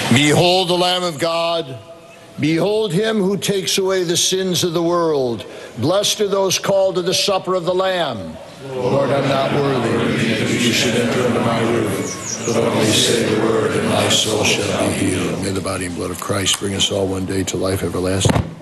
Behold the Lamb of God. Behold him who takes away the sins of the world. Blessed are those called to the supper of the Lamb. Lord, I'm not worthy that you should enter into my roof, but only say the word, and my soul shall be healed. May the body and blood of Christ bring us all one day to life everlasting.